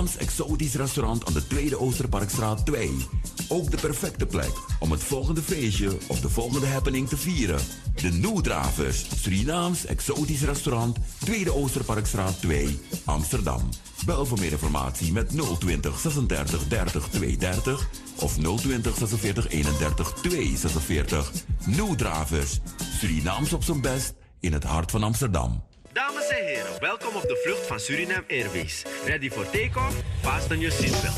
Surinaams exotisch restaurant aan de Tweede Oosterparkstraat 2. Ook de perfecte plek om het volgende feestje of de volgende happening te vieren. De Noedravers, Surinaams exotisch restaurant, Tweede Oosterparkstraat 2, Amsterdam. Bel voor meer informatie met 020 36 30 230 of 020 46 31 246. Noedravers, Surinaams op zijn best in het hart van Amsterdam. Dames en heren, welkom op de vlucht van Suriname Airways. Ready for take-off? Fasten your seatbelt.